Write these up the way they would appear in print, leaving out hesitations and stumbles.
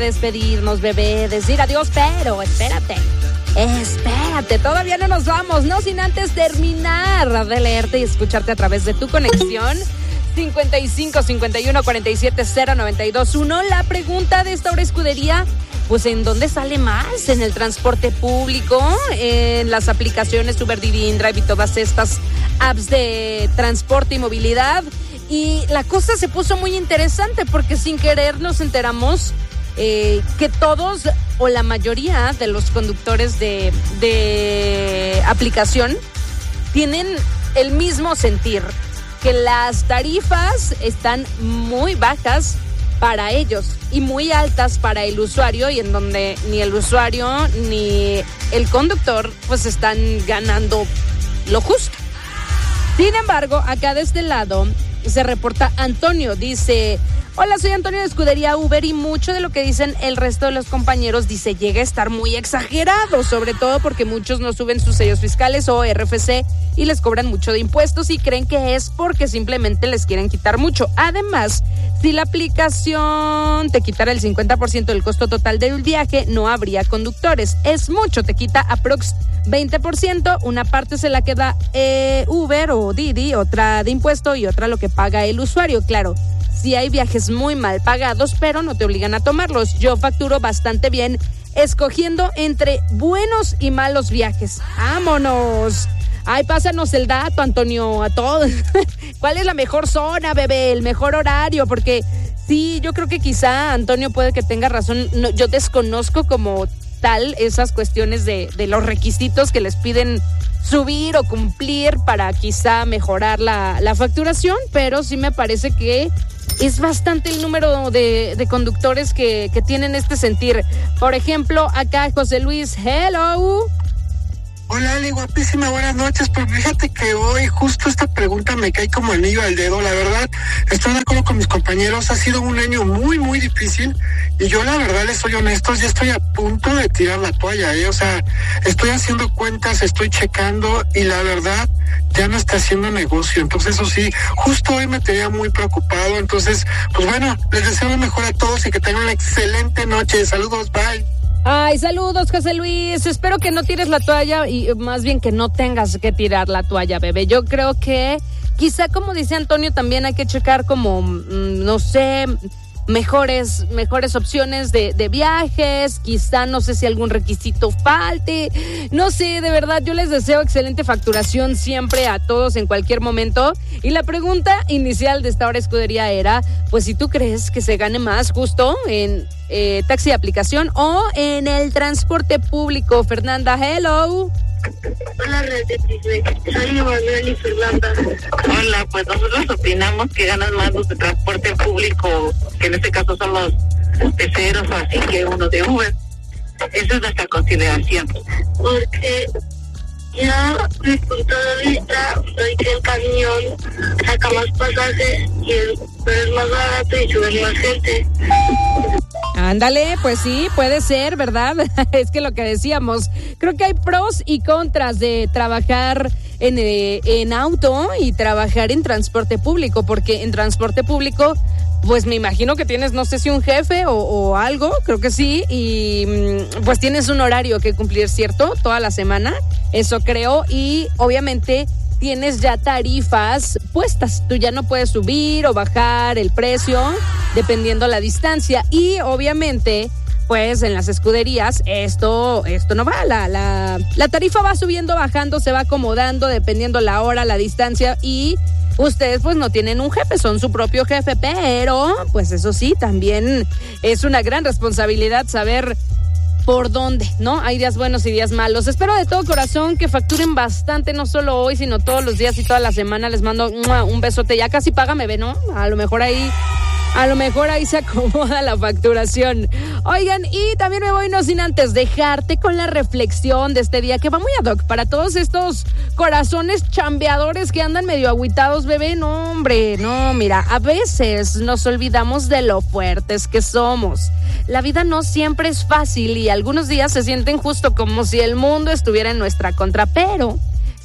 despedirnos, bebé, decir adiós, pero espérate, todavía no nos vamos, no sin antes terminar de leerte y escucharte a través de tu conexión 55 51 47 0921. La pregunta de esta hora, escudería, pues ¿en dónde sale más? ¿En el transporte público? ¿En las aplicaciones Uber, Didi, InDrive y todas estas apps de transporte y movilidad? Y la cosa se puso muy interesante porque sin querer nos enteramos que todos o la mayoría de los conductores de aplicación tienen el mismo sentir, que las tarifas están muy bajas para ellos y muy altas para el usuario, y en donde ni el usuario ni el conductor pues están ganando lo justo. Sin embargo, acá de este lado se reporta Antonio, dice: hola, soy Antonio de Escudería Uber, y mucho de lo que dicen el resto de los compañeros, dice, llega a estar muy exagerado, sobre todo porque muchos no suben sus sellos fiscales o RFC y les cobran mucho de impuestos y creen que es porque simplemente les quieren quitar mucho. Además, si la aplicación te quitara el 50% del costo total del viaje, no habría conductores. Es mucho, te quita aprox 20%, una parte se la queda Uber o Didi, otra de impuesto y otra lo que paga el usuario. Claro, sí hay viajes muy mal pagados, pero no te obligan a tomarlos. Yo facturo bastante bien escogiendo entre buenos y malos viajes. ¡Vámonos! Ay, pásanos el dato, Antonio, a todos. ¿Cuál es la mejor zona, bebé? El mejor horario, porque sí, yo creo que quizá Antonio puede que tenga razón. No, yo desconozco como tal esas cuestiones de los requisitos que les piden subir o cumplir para quizá mejorar la facturación, pero sí me parece que es bastante el número de conductores que tienen este sentir. Por ejemplo, acá José Luis, hello. Hola, Ali, guapísima, buenas noches. Pues fíjate que hoy justo esta pregunta me cae como anillo al dedo. La verdad, estoy de acuerdo con mis compañeros. Ha sido un año muy, muy difícil. Y yo, la verdad, les soy honesto, ya estoy a punto de tirar la toalla, O sea, estoy haciendo cuentas, estoy checando y la verdad, ya no está haciendo negocio. Entonces, eso sí, justo hoy me tenía muy preocupado. Entonces, pues bueno, les deseo lo mejor a todos y que tengan una excelente noche. Saludos, bye. Ay, saludos, José Luis. Espero que no tires la toalla y más bien que no tengas que tirar la toalla, bebé. Yo creo que quizá, como dice Antonio, también hay que checar como, no sé, mejores opciones de viajes. Quizá, no sé si algún requisito falte. No sé, de verdad, yo les deseo excelente facturación siempre a todos en cualquier momento. Y la pregunta inicial de esta hora, escudería, era, pues si tú crees que se gane más justo en taxi de aplicación o en el transporte público. Fernanda, hello. Hola, soy Emanuel y Fernanda. Hola, pues nosotros opinamos que ganan más los de transporte público, que en este caso son los peceros o así, que uno de Uber. Esa es nuestra consideración. Porque ya mi punto de vista soy que el camión saca más pasajes y es más barato y sube más gente. Ándale, pues sí, puede ser, ¿verdad? Es que lo que decíamos, creo que hay pros y contras de trabajar en auto y trabajar en transporte público, porque en transporte público, pues me imagino que tienes, no sé si un jefe o algo, creo que sí, y pues tienes un horario que cumplir, ¿cierto? Toda la semana, eso creo, y obviamente tienes ya tarifas puestas, tú ya no puedes subir o bajar el precio dependiendo la distancia, y obviamente pues en las escuderías esto no va, la tarifa va subiendo, bajando, se va acomodando dependiendo la hora, la distancia, y ustedes pues no tienen un jefe, son su propio jefe, pero pues eso sí, también es una gran responsabilidad saber por dónde, ¿no? Hay días buenos y días malos. Espero de todo corazón que facturen bastante, no solo hoy, sino todos los días y toda la semana. Les mando un besote. Ya casi págame, ve, ¿no? A lo mejor ahí se acomoda la facturación. Oigan, y también me voy no sin antes dejarte con la reflexión de este día, que va muy ad hoc para todos estos corazones chambeadores que andan medio agüitados, bebé. No, hombre, no, mira, a veces nos olvidamos de lo fuertes que somos. La vida no siempre es fácil y algunos días se sienten justo como si el mundo estuviera en nuestra contra, pero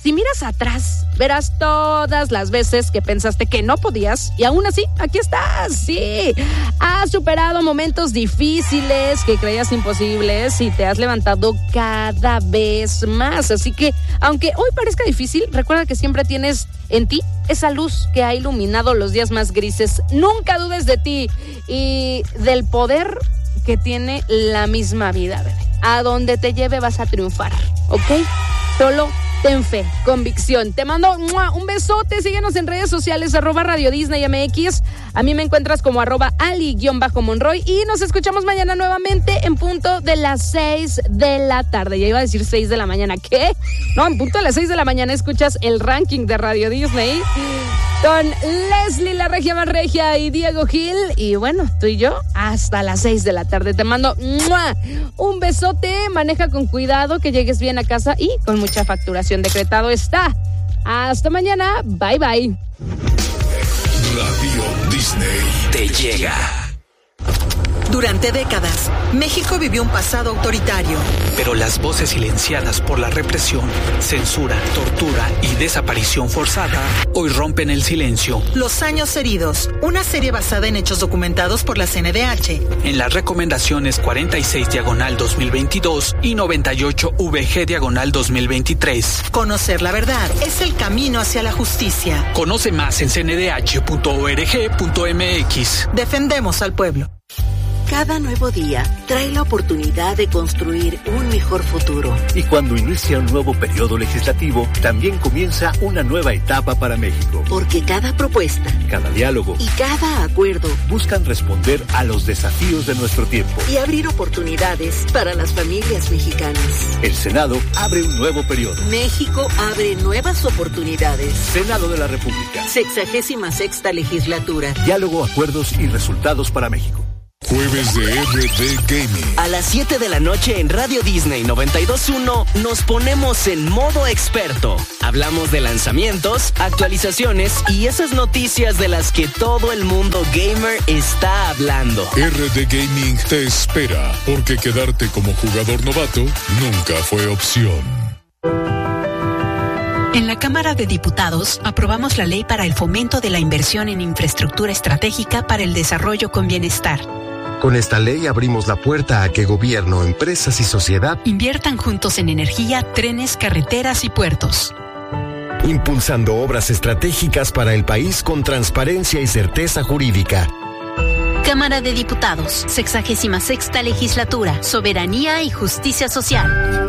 Si miras atrás, verás todas las veces que pensaste que no podías y aún así, aquí estás, sí. Has superado momentos difíciles que creías imposibles y te has levantado cada vez más. Así que, aunque hoy parezca difícil, recuerda que siempre tienes en ti esa luz que ha iluminado los días más grises. Nunca dudes de ti y del poder que tiene la misma vida, bebé. A donde te lleve vas a triunfar, ¿ok? Solo ten fe, convicción. Te mando un besote. Síguenos en redes sociales, @Radio Disney MX. A mí me encuentras como @Ali_Monroy. Y nos escuchamos mañana nuevamente en punto de las 6 de la tarde. Ya iba a decir 6 de la mañana. ¿Qué? No, en punto de las 6 de la mañana escuchas el ranking de Radio Disney con Leslie, la regia más regia, y Diego Gil. Y bueno, tú y yo hasta las 6 de la tarde. Te mando un besote. Maneja con cuidado, que llegues bien a casa y con mucha facturación. Decretado está. Hasta mañana. Bye, bye. Radio Disney te llega. Durante décadas, México vivió un pasado autoritario. Pero las voces silenciadas por la represión, censura, tortura y desaparición forzada hoy rompen el silencio. Los años heridos, una serie basada en hechos documentados por la CNDH. En las recomendaciones 46/2022 y 98VG/2023. Conocer la verdad es el camino hacia la justicia. Conoce más en cndh.org.mx. Defendemos al pueblo. Cada nuevo día trae la oportunidad de construir un mejor futuro. Y cuando inicia un nuevo periodo legislativo, también comienza una nueva etapa para México. Porque cada propuesta, cada diálogo y cada acuerdo buscan responder a los desafíos de nuestro tiempo y abrir oportunidades para las familias mexicanas. El Senado abre un nuevo periodo. México abre nuevas oportunidades. Senado de la República. 66ª legislatura. Diálogo, acuerdos y resultados para México. Jueves de RD Gaming. A las 7 de la noche en Radio Disney 92.1 nos ponemos en modo experto. Hablamos de lanzamientos, actualizaciones y esas noticias de las que todo el mundo gamer está hablando. RD Gaming te espera, porque quedarte como jugador novato nunca fue opción. En la Cámara de Diputados aprobamos la ley para el fomento de la inversión en infraestructura estratégica para el desarrollo con bienestar. Con esta ley abrimos la puerta a que gobierno, empresas y sociedad inviertan juntos en energía, trenes, carreteras y puertos. Impulsando obras estratégicas para el país con transparencia y certeza jurídica. Cámara de Diputados, 66ª legislatura, soberanía y justicia social.